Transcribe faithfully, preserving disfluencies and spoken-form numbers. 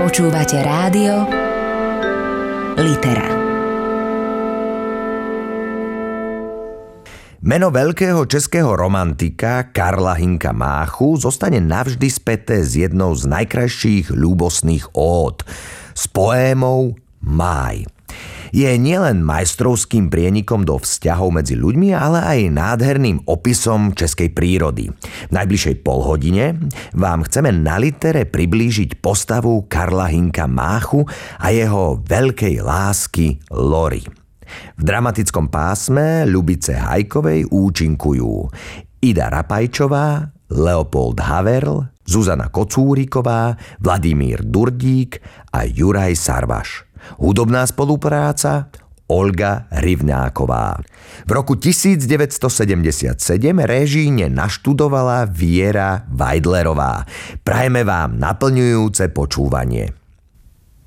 Počúvate rádio Litera. Meno veľkého českého romantika Karla Hynka Máchu zostane navždy späté s jednou z najkrajších ľúbosných ód, s poémou Máj. Je nielen majstrovským prienikom do vzťahov medzi ľuďmi, ale aj nádherným opisom českej prírody. V najbližšej polhodine vám chceme na Litere priblížiť postavu Karla Hynka Máchu a jeho veľkej lásky Lory. V dramatickom pásme Ľubice Hajkovej účinkujú Ida Rapajčová, Leopold Haverl, Zuzana Kocúriková, Vladimír Durdík a Juraj Sarvaš. Hudobná spolupráca Olga Rivňáková. V roku devätnásťsedemdesiatsedem réžíne naštudovala Viera Weidlerová. Prajeme vám naplňujúce počúvanie.